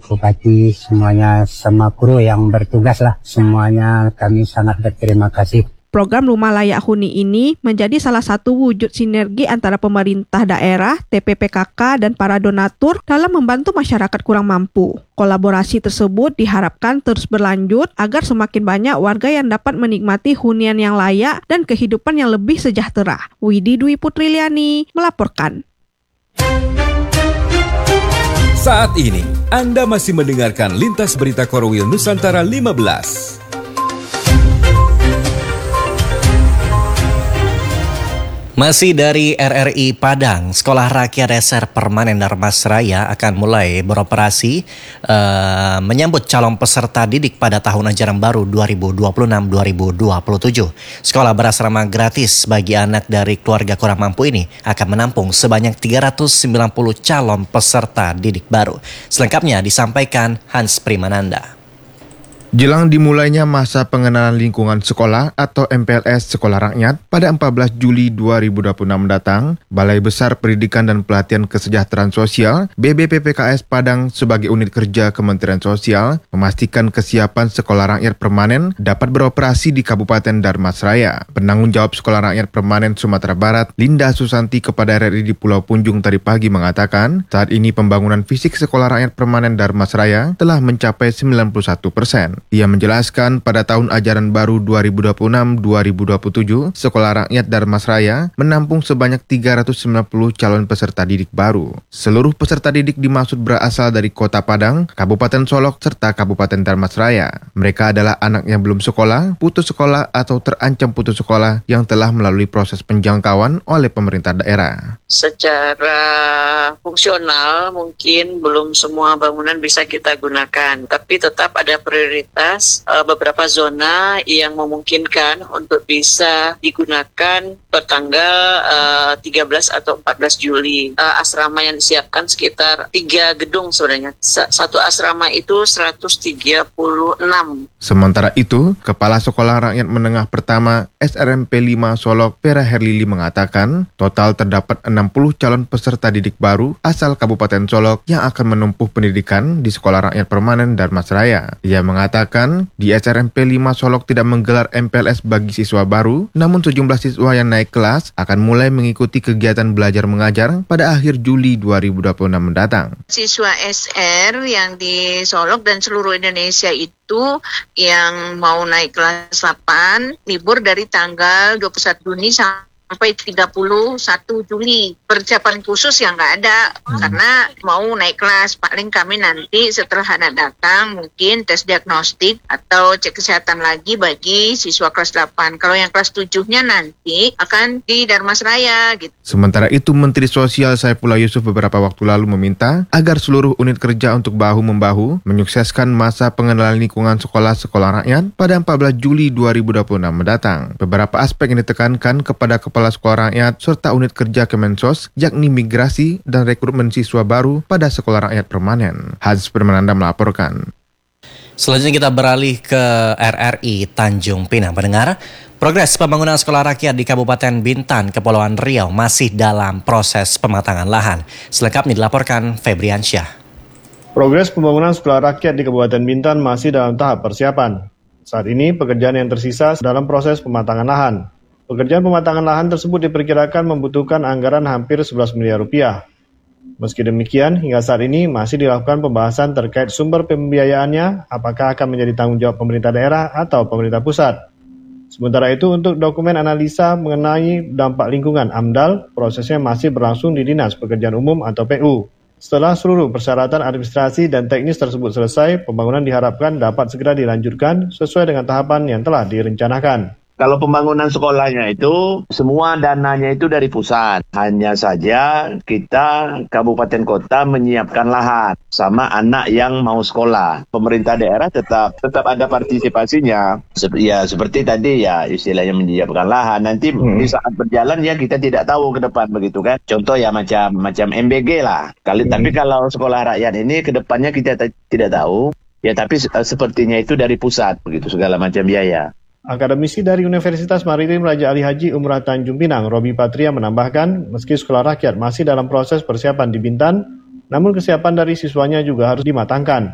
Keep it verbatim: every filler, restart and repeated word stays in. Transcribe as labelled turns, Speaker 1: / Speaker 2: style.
Speaker 1: bupati, semuanya sama kru yang bertugas lah. Semuanya kami sangat berterima kasih.
Speaker 2: Program Rumah Layak Huni ini menjadi salah satu wujud sinergi antara pemerintah daerah, T P P K K, dan para donatur dalam membantu masyarakat kurang mampu. Kolaborasi tersebut diharapkan terus berlanjut agar semakin banyak warga yang dapat menikmati hunian yang layak dan kehidupan yang lebih sejahtera. Widi Dwi Putriliani melaporkan.
Speaker 3: Saat ini, Anda masih mendengarkan Lintas Berita Korwil Nusantara lima belas.
Speaker 4: Masih dari R R I Padang, Sekolah Rakyat S R Permanen Darmasraya akan mulai beroperasi uh, menyambut calon peserta didik pada tahun ajaran baru dua ribu dua puluh enam dua ribu dua puluh tujuh. Sekolah berasrama gratis bagi anak dari keluarga kurang mampu ini akan menampung sebanyak tiga ratus sembilan puluh calon peserta didik baru. Selengkapnya disampaikan Hans Primananda.
Speaker 5: Jelang dimulainya masa pengenalan lingkungan sekolah atau M P L S Sekolah Rakyat pada empat belas Juli dua ribu dua puluh enam mendatang, Balai Besar Pendidikan dan Pelatihan Kesejahteraan Sosial B B P P K S Padang sebagai unit kerja Kementerian Sosial memastikan kesiapan Sekolah Rakyat Permanen dapat beroperasi di Kabupaten Darmasraya. Penanggung jawab Sekolah Rakyat Permanen Sumatera Barat, Linda Susanti kepada R R I di Pulau Punjung tadi pagi mengatakan, saat ini pembangunan fisik Sekolah Rakyat Permanen Darmasraya telah mencapai sembilan puluh satu persen. Ia menjelaskan pada tahun ajaran baru dua ribu dua puluh enam dua ribu dua puluh tujuh, Sekolah Rakyat Darmasraya menampung sebanyak tiga ratus sembilan puluh calon peserta didik baru. Seluruh peserta didik dimaksud berasal dari Kota Padang, Kabupaten Solok, serta Kabupaten Darmasraya. Mereka adalah anak yang belum sekolah, putus sekolah, atau terancam putus sekolah yang telah melalui proses penjangkauan oleh pemerintah daerah.
Speaker 6: Secara fungsional mungkin belum semua bangunan bisa kita gunakan, tapi tetap ada prioritas uh, beberapa zona yang memungkinkan untuk bisa digunakan pertanggal uh, tiga belas atau empat belas Juli. Uh, asrama yang disiapkan sekitar tiga gedung sebenarnya. S- satu asrama itu seratus tiga puluh enam.
Speaker 5: Sementara itu, Kepala Sekolah Rakyat Menengah Pertama S R M P lima Solok, Vera Herlili mengatakan, total terdapat enam puluh calon peserta didik baru asal Kabupaten Solok yang akan menempuh pendidikan di Sekolah Rakyat Permanen Darmasraya. Ia mengatakan, di S R M P lima Solok tidak menggelar M P L S bagi siswa baru, namun sejumlah siswa yang naik kelas akan mulai mengikuti kegiatan belajar mengajar pada akhir Juli dua ribu dua puluh enam mendatang.
Speaker 6: Siswa S R yang di Solok dan seluruh Indonesia itu yang mau naik kelas delapan libur dari tanggal dua puluh satu Juni sampai tiga puluh satu Juli. Persiapan khusus yang nggak ada hmm. karena mau naik kelas. Paling kami nanti setelah anak datang mungkin tes diagnostik atau cek kesehatan lagi bagi siswa kelas delapan. Kalau yang kelas tujuh-nya nanti akan di Darmasraya gitu.
Speaker 5: Sementara itu, Menteri Sosial Saifullah Yusuf beberapa waktu lalu meminta agar seluruh unit kerja untuk bahu-membahu menyukseskan masa pengenalan lingkungan sekolah-sekolah rakyat pada empat belas Juli dua ribu dua puluh enam mendatang. Beberapa aspek yang ditekankan kepada Kepala Sekolah Rakyat serta unit kerja Kemensos, yakni migrasi dan rekrutmen siswa baru pada Sekolah Rakyat Permanen. Hans Primananda melaporkan.
Speaker 4: Selanjutnya kita beralih ke R R I Tanjung Pinang. Pendengar, progres pembangunan sekolah rakyat di Kabupaten Bintan, Kepulauan Riau masih dalam proses pematangan lahan. Selengkapnya dilaporkan Febriansyah.
Speaker 7: Progres pembangunan sekolah rakyat di Kabupaten Bintan masih dalam tahap persiapan. Saat ini pekerjaan yang tersisa dalam proses pematangan lahan. Pekerjaan pematangan lahan tersebut diperkirakan membutuhkan anggaran hampir sebelas miliar rupiah. Meski demikian, hingga saat ini masih dilakukan pembahasan terkait sumber pembiayaannya, apakah akan menjadi tanggung jawab pemerintah daerah atau pemerintah pusat. Sementara itu, untuk dokumen analisa mengenai dampak lingkungan AMDAL, prosesnya masih berlangsung di Dinas Pekerjaan Umum atau P U. Setelah seluruh persyaratan administrasi dan teknis tersebut selesai, pembangunan diharapkan dapat segera dilanjutkan sesuai dengan tahapan yang telah direncanakan.
Speaker 8: Kalau pembangunan sekolahnya itu, semua dananya itu dari pusat. Hanya saja kita kabupaten kota menyiapkan lahan sama anak yang mau sekolah. Pemerintah daerah tetap tetap ada partisipasinya. Ya seperti tadi ya istilahnya menyiapkan lahan. Nanti hmm. di saat berjalan ya kita tidak tahu ke depan begitu kan. Contoh ya macam macam M B G lah. Kali hmm. tapi kalau sekolah rakyat ini ke depannya kita t- tidak tahu. Ya tapi uh, sepertinya itu dari pusat begitu segala macam biaya.
Speaker 7: Akademisi dari Universitas Maritim Raja Ali Haji Umrah Tanjung Pinang, Robi Patria menambahkan, meski sekolah rakyat masih dalam proses persiapan di Bintan, namun kesiapan dari siswanya juga harus dimatangkan.